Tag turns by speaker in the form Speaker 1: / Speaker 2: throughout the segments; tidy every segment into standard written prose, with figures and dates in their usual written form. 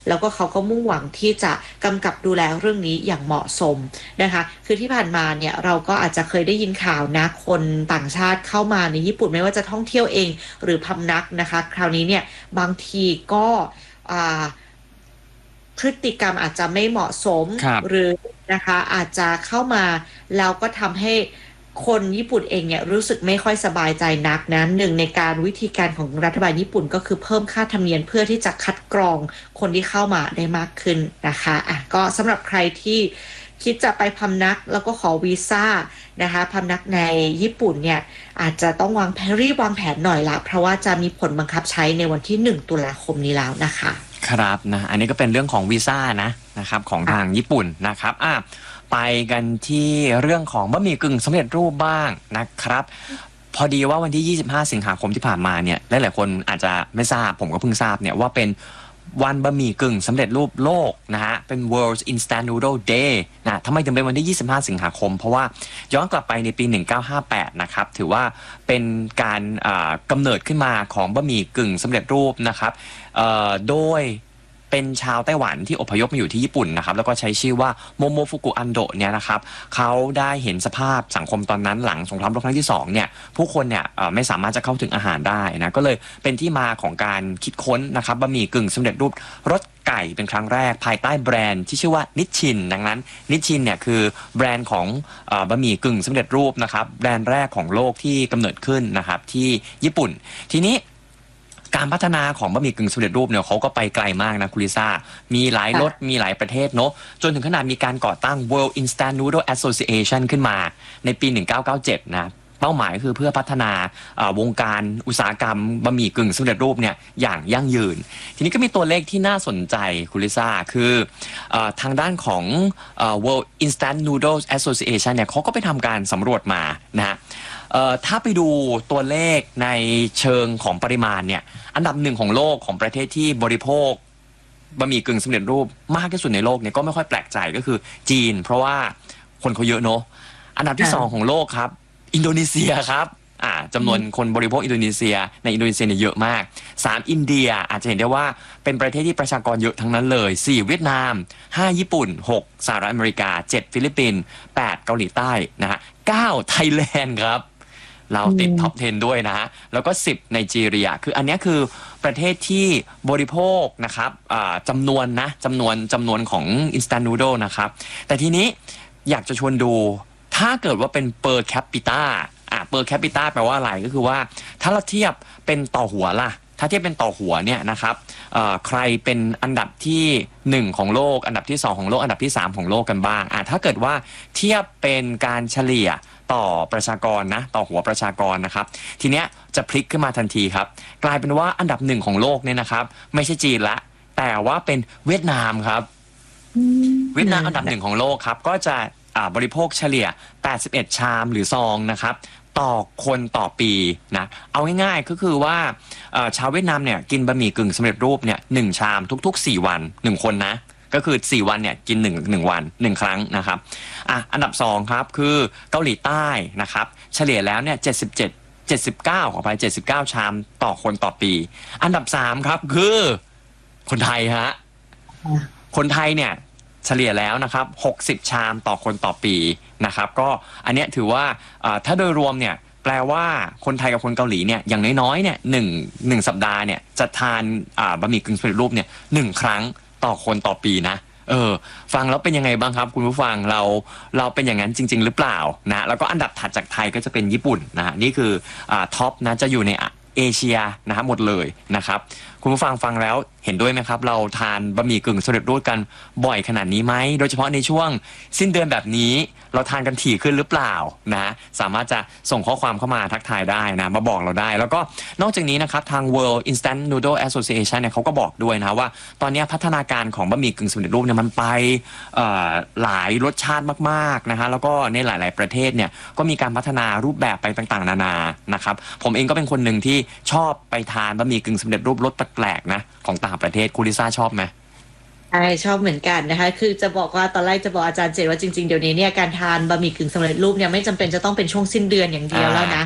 Speaker 1: แล้วก็เขาก็มุ่งหวังที่จะกำกับดูแลเรื่องนี้อย่างเหมาะสมนะคะคือที่ผ่านมาเนี่ยเราก็อาจจะเคยได้ยินข่าวนะคนต่างชาติเข้ามาในญี่ปุ่นไม่ว่าจะท่องเที่ยวเองหรือพำนักนะคะคราวนี้เนี่ยบางทีก็อ่าพฤติกรรมอาจจะไม่เหมาะสม
Speaker 2: ครับ
Speaker 1: หรือนะคะอาจจะเข้ามาแล้วก็ทำให้คนญี่ปุ่นเองเนี่ยรู้สึกไม่ค่อยสบายใจนักนะหนึ่งในการวิธีการของรัฐบาลญี่ปุ่นก็คือเพิ่มค่าธรรมเนียมเพื่อที่จะคัดกรองคนที่เข้ามาได้มากขึ้นนะคะอ่ะก็สำหรับใครที่คิดจะไปพำนักแล้วก็ขอวีซ่านะคะพำนักในญี่ปุ่นเนี่ยอาจจะต้องรีบวางแผนหน่อยละเพราะว่าจะมีผลบังคับใช้ในวันที่1 ตุลาคมนี้แล้วนะคะ
Speaker 2: ครับนะอันนี้ก็เป็นเรื่องของวีซ่านะครับของทางญี่ปุ่นนะครับไปกันที่เรื่องของบะหมี่กึ่งสำเร็จรูปบ้างนะครับพอดีว่าวันที่25 สิงหาคมที่ผ่านมาเนี่ยหลายๆคนอาจจะไม่ทราบผมก็เพิ่งทราบเนี่ยว่าเป็นวันบะหมี่กึ่งสำเร็จรูปโลกนะฮะเป็น World Instant Noodle Day นะทำไมถึงเป็นวันที่25 สิงหาคมเพราะว่าย้อนกลับไปในปี1958นะครับถือว่าเป็นการกำเนิดขึ้นมาของบะหมี่กึ่งสำเร็จรูปนะครับโดยเป็นชาวไต้หวันที่อพยพมาอยู่ที่ญี่ปุ่นนะครับแล้วก็ใช้ชื่อว่าโมโมฟุกุอันโดะเนี่ยนะครับเขาได้เห็นสภาพสังคมตอนนั้นหลังสงครามโลกครั้งที่2เนี่ยผู้คนเนี่ยไม่สามารถจะเข้าถึงอาหารได้นะก็เลยเป็นที่มาของการคิดค้นนะครับบะหมี่กึ่งสำเร็จรูปรสไก่เป็นครั้งแรกภายใต้แบรนด์ที่ชื่อว่านิชชินดังนั้นนิชชินเนี่ยคือแบรนด์ของบะหมี่กึ่งสำเร็จรูปนะครับแบรนด์แรกของโลกที่กำเนิดขึ้นนะครับที่ญี่ปุ่นทีนี้การพัฒนาของบะหมี่กึ่งสำเร็จรูปเนี่ยเขาก็ไปไกลมากนะคุณลิซ่ามีหลายรสมีหลายประเทศเนาะจนถึงขนาดมีการก่อตั้ง World Instant Noodle Association ขึ้นมาในปี1997นะเป้าหมายคือเพื่อพัฒนาวงการอุตสาหกรรมบะหมี่กึ่งสำเร็จรูปเนี่ยอย่างยั่งยืนทีนี้ก็มีตัวเลขที่น่าสนใจคุณลิซ่าคือทางด้านของWorld Instant Noodles Association เนี่ยเขาก็ไปทำการสำรวจมานะฮะถ้าไปดูตัวเลขในเชิงของปริมาณเนี่ยอันดับ1ของโลกของประเทศที่บริโภคบะหมี่กึ่งสำเร็จรูปมากที่สุดในโลกเนี่ยก็ไม่ค่อยแปลกใจก็คือจีนเพราะว่าคนเขาเยอะเนอะอันดับที่2ของโลกครับอินโดนีเซียครับจำนวนคนบริโภคอินโดนีเซียในอินโดนีเซียเนี่ยเยอะมาก3อินเดียอาจจะเห็นได้ว่าเป็นประเทศที่ประชากรเยอะทั้งนั้นเลย4เวียดนาม5ญี่ปุ่น6สหรัฐอเมริกา7ฟิลิปปินส์8เกาหลีใต้นะฮะ9ไทยแลนด์ครับเราติดท็อป 10 ด้วยนะฮะแล้วก็10ไนจีเรียคืออันนี้คือประเทศที่บริโภคนะครับจำนวนของ Instant Noodle นะครับแต่ทีนี้อยากจะชวนดูถ้าเกิดว่าเป็น per capita per capita แปลว่าอะไรก็คือว่าถ้าเราเทียบเป็นต่อหัวล่ะถ้าเทียบเป็นต่อหัวเนี่ยนะครับใครเป็นอันดับที่1ของโลกอันดับที่2ของโลกอันดับที่3ของโลกกันบ้างถ้าเกิดว่าเทียบเป็นการเฉลี่ยต่อประชากรนะต่อหัวประชากรนะครับทีเนี้ยจะพลิกขึ้นมาทันทีครับกลายเป็นว่าอันดับ1ของโลกเนี่ยนะครับไม่ใช่จีนละแต่ว่าเป็นเวียดนามครับเวียดนามอันดับ1ของโลกครับก็จะบริโภคเฉลี่ย81ชามหรือซองนะครับต่อคนต่อปีนะเอาง่ายๆก็คือว่าชาวเวียดนามเนี่ยกินบะหมี่กึ่งสำเร็จรูปเนี่ย1ชามทุกๆ4วัน1คนนะก็คือ4วันเนี่ยกิน1วัน1ครั้งนะครับอันดับ2ครับคือเกาหลีใต้นะครับเฉลี่ยแล้วเนี่ย79ขอไป79ชามต่อคนต่อปีอันดับ3ครับคือคนไทยฮะคนไทยเนี่ยเฉลี่ยแล้วนะครับ60ชามต่อคนต่อปีนะครับก็อันเนี้ยถือว่าถ้าโดยรวมเนี่ยแปลว่าคนไทยกับคนเกาหลีเนี่ยอย่างน้อยๆเนี่ยหนึ่งสัปดาห์เนี่ยจะทานบะหมี่กึ่งสำเร็จรูปเนี่ย1ครั้งต่อคนต่อปีนะฟังแล้วเป็นยังไงบ้างครับคุณผู้ฟังเราเป็นอย่างนั้นจริงๆหรือเปล่านะแล้วก็อันดับถัดจากไทยก็จะเป็นญี่ปุ่นนะฮะนี่คือท็อปนะจะอยู่ในเอเชียนะครับหมดเลยนะครับคุณผู้ฟังฟังแล้วเห็นด้วยไหมครับเราทานบะหมี่กึ่งสำเร็จรูปกันบ่อยขนาดนี้ไหมโดยเฉพาะในช่วงสิ้นเดือนแบบนี้เราทานกันถี่ขึ้นหรือเปล่านะสามารถจะส่งข้อความเข้ามาทักทายได้นะมาบอกเราได้แล้วก็นอกจากนี้นะครับทาง World Instant Noodle Association เนี่ยเขาก็บอกด้วยนะว่าตอนนี้พัฒนาการของบะหมี่กึ่งสำเร็จรูปเนี่ยมันไปหลายรสชาติมากๆนะฮะแล้วก็ในหลายๆประเทศเนี่ยก็มีการพัฒนารูปแบบไปต่างๆนานานะครับผมเองก็เป็นคนหนึ่งที่ชอบไปทานบะหมี่กึ่งสำเร็จรูปรสแปลกๆนะของต่างประเทศคุณลิซ่าชอบไหม
Speaker 1: ใช่ชอบเหมือนกันนะคะคือจะบอกว่าตอนแรกจะบอกอาจารย์เจตว่าจริงๆเดี๋ยวนี้เนี่ยการทานบะหมี่กึ่งสำเร็จรูปเนี่ยไม่จำเป็นจะต้องเป็นช่วงสิ้นเดือนอย่างเดียวแล้วนะ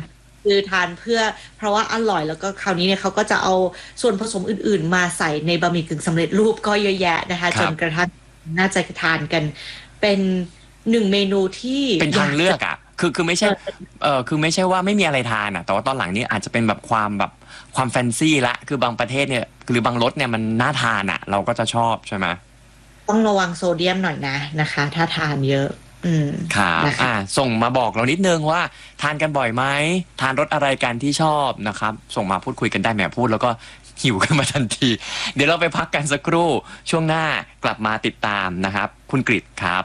Speaker 1: คือทานเพื่อเพราะว่าอร่อยแล้วก็คราวนี้เนี่ยเขาก็จะเอาส่วนผสมอื่นๆมาใส่ในบะหมี่กึ่งสำเร็จรูปก็เยอะแยะนะคะจนกระทั่งน่าจะทานกันเป็นหนึ่งเมนูที่
Speaker 2: เป็นทางเลือกอ่ะคือไม่ใช่คือไม่ใช่ว่าไม่มีอะไรทานอ่ะแต่ว่าตอนหลังนี้อาจจะเป็นแบบความแฟนซีละคือบางประเทศเนี่ยหรือบางรสเนี่ยมันน่าทานอ่ะเราก็จะชอบใช่ไหม
Speaker 1: ต้องระวังโซเดียมหน่อยนะคะถ้าทานเยอะ
Speaker 2: ครับ
Speaker 1: นะคะ
Speaker 2: ส่งมาบอกเรานิดนึงว่าทานกันบ่อยไหมทานรสอะไรกันที่ชอบนะครับส่งมาพูดคุยกันได้แหมพูดแล้วก็หิวขึ้นมาทันทีเดี๋ยวเราไปพักกันสักครู่ช่วงหน้ากลับมาติดตามนะครับคุณกฤษครับ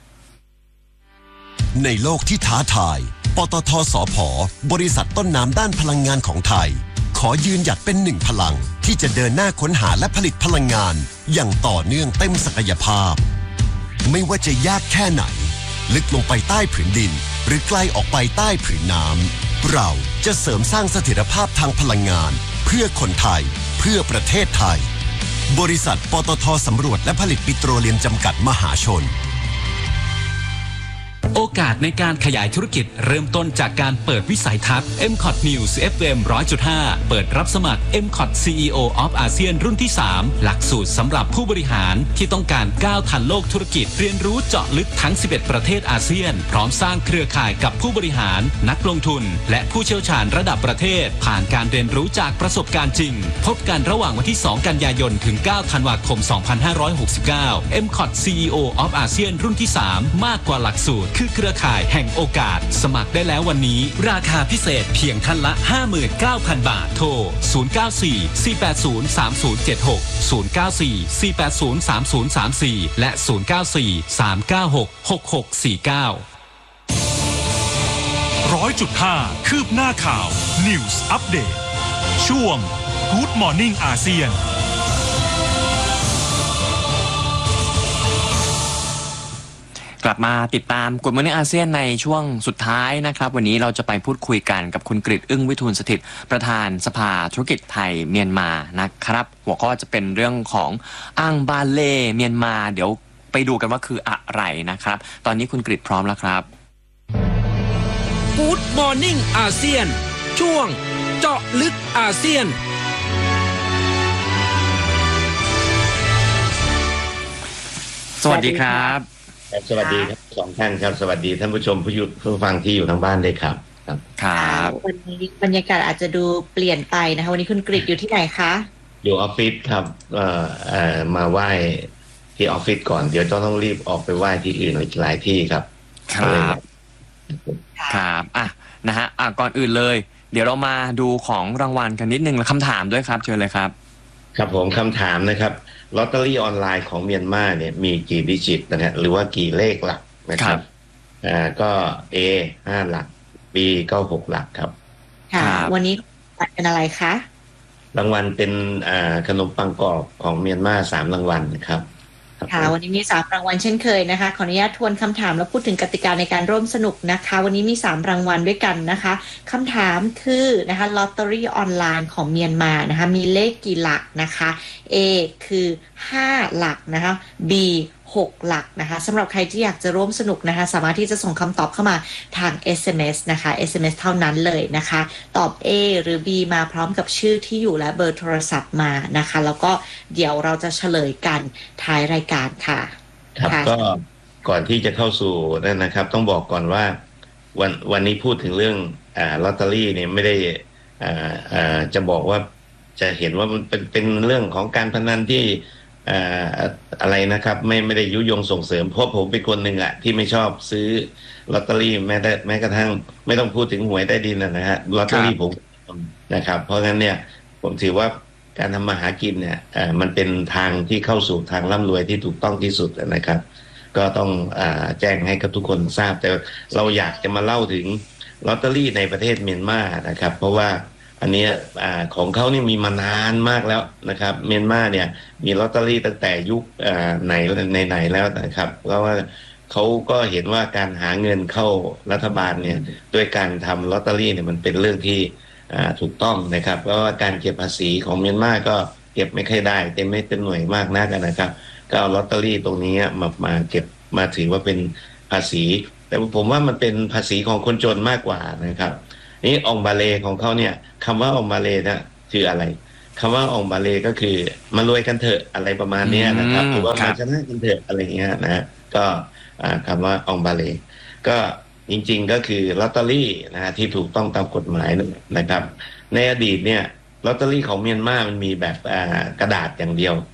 Speaker 3: ในโลกที่ท้าทายปตทสผ.บริษัทต้นน้ำด้านพลังงานของไทยขอยืนหยัดเป็นหนึ่งพลังที่จะเดินหน้าค้นหาและผลิตพลังงานอย่างต่อเนื่องเต็มศักยภาพไม่ว่าจะยากแค่ไหนลึกลงไปใต้ผืนดินหรือไกลออกไปใต้ผืนน้ำเราจะเสริมสร้างเสถียรภาพทางพลังงานเพื่อคนไทยเพื่อประเทศไทยบริษัทปตทสำรวจและผลิตปิโตรเลียมจำกัดมหาชน
Speaker 4: โอกาสในการขยายธุรกิจเริ่มต้นจากการเปิดวิสัยทัศน์ MCOT News FM 100.5 เปิดรับสมัคร MCOT CEO of ASEAN รุ่นที่ 3 หลักสูตรสำหรับผู้บริหารที่ต้องการก้าวทันโลกธุรกิจเรียนรู้เจาะลึกทั้ง 11 ประเทศอาเซียนพร้อมสร้างเครือข่ายกับผู้บริหารนักลงทุนและผู้เชี่ยวชาญระดับประเทศผ่านการเรียนรู้จากประสบการณ์จริงพบกันระหว่างวันที่ 2 กันยายนถึง 9 ธันวาคม 2569 MCOT CEO of ASEAN รุ่นที่ 3 มากกว่าหลักสูตรคือเครือข่ายแห่งโอกาสสมัครได้แล้ววันนี้ราคาพิเศษเพียงท่านละ 59,000 บาทโทร 094-480-3076 094-480-3034 และ
Speaker 5: 100.5 คืบหน้าข่าว News Update ช่วง Good Morning อาเซียน
Speaker 2: กลับมาติดตามกฎหมายอาเซียนในช่วงสุดท้ายนะครับวันนี้เราจะไปพูดคุยกันกับคุณกฤษอึ้งวิทูลสถิตประธานสภาธุรกิจไทยเมียนมานะครับหัวข้อจะเป็นเรื่องของอ่างบาเล่เมียนมาเดี๋ยวไปดูกันว่าคืออะไรนะครับตอนนี้คุณกฤษพร้อมแล้วครับ
Speaker 6: Good Morning อาเซียนช่วงเจาะลึกอาเซียน
Speaker 2: สวัสดีครับ
Speaker 7: สวัสดีครับสองท่านครับสวัสดีท่านผู้ชมผู้ฟังที่อยู่ทางบ้านเลยครับ
Speaker 2: ครับ
Speaker 1: วันนี้บรรยากาศอาจจะดูเปลี่ยนไปนะคะวันนี้คุณกฤษอยู่ที่ไหนคะ
Speaker 7: อยู่ออฟฟิศครับมาไหว้ที่ออฟฟิศก่อนเดี๋ยวต้องรีบออกไปไหว้ที่อื่นอีกหลายที่ครับ
Speaker 2: ครับนะฮะก่อนอื่นเลยเดี๋ยวเรามาดูของรางวัลกันนิดนึงและคำถามด้วยครับเชิญเลยครับ
Speaker 7: ครับผมคำถามนะครับลอตเตอรี่ออนไลน์ของเมียนมาเนี่ยมีกี่ดิจิตนะฮะหรือว่ากี่เลขหลักนะครับก็ A 5 หลัก B ก็6 หลักครับ
Speaker 1: ค่ะวันนี้เป็นอะไรคะ
Speaker 7: รางวัลเป็นขนมปังกรอบของเมียนมา3 รางวัลครับ
Speaker 1: ค่ะวันนี้มี3 รางวัลเช่นเคยนะคะขออนุญาตทวนคำถามแล้วพูดถึงกติกาในการร่วมสนุกนะคะวันนี้มี3 รางวัลด้วยกันนะคะคำถามคือนะคะลอตเตอรี่ออนไลน์ของเมียนมานะคะมีเลขกี่หลักนะคะ A คือ5 หลักนะคะ B 6 หลักนะคะสำหรับใครที่อยากจะร่วมสนุกนะคะสามารถที่จะส่งคำตอบเข้ามาทาง SMS นะคะ SMS เท่านั้นเลยนะคะตอบ A หรือ B มาพร้อมกับชื่อที่อยู่และเบอร์โทรศัพท์มานะคะแล้วก็เดี๋ยวเราจะเฉลยกันท้ายรายการค่ะ
Speaker 7: ครับก็ก่อนที่จะเข้าสู่นั่นนะครับต้องบอกก่อนว่าวันนี้พูดถึงเรื่องลอตเตอรี่เนี่ยไม่ได้จะบอกว่าจะเห็นว่ามันเป็นเรื่องของการพนันที่อะไรนะครับไม่ได้ยุยงส่งเสริมเพราะผมเป็นคนหนึ่งอะที่ไม่ชอบซื้อลอตเตอรี่แม้กระทั่งไม่ต้องพูดถึงหวยใต้ดินนะฮะลอตเตอรี่ผมนะครับเพราะงั้นเนี่ยผมถือว่าการทำมาหากินเนี่ยมันเป็นทางที่เข้าสู่ทางร่ำรวยที่ถูกต้องที่สุดนะครับก็ต้องแจ้งให้กับทุกคนทราบแต่เราอยากจะมาเล่าถึงลอตเตอรี่ในประเทศเมียนมานะครับเพราะว่าอันนี้ของเขานี่มีมานานมากแล้วนะครับเมียนมาเนี่ยมีลอตเตอรี่ตั้งแต่ยุคไหนแล้วนะครับเพราะว่าเขาก็เห็นว่าการหาเงินเข้ารัฐบาลเนี่ยด้วยการทำลอตเตอรี่เนี่ยมันเป็นเรื่องที่ถูกต้องนะครับเพราะว่าการเก็บภาษีของเมียนมาก็เก็บไม่ค่อยได้ไม่เป็นหน่วยมากนักนะครับก็เอาลอตเตอรี่ตรงนี้มาเก็บมาถือว่าเป็นภาษีแต่ผมว่ามันเป็นภาษีของคนจนมากกว่านะครับนี่องบาเลของเขาเนี่ยคำว่าองบาเลนะคืออะไรคำว่าองบาเลก็คือมารวยกันเถอะอะไรประมาณเนี้ยนะครับหรือว่ามาชนะกันเถอะอะไรเงี้ยนะก็คำว่าองบาเลก็จริงๆก็คือลอตเตอรี่นะที่ถูกต้องตามกฎหมายนะครับในอดีตเนี่ยลอตเตอรี่ของเมียนมามันมีแบบกระดาษอย่างเดียว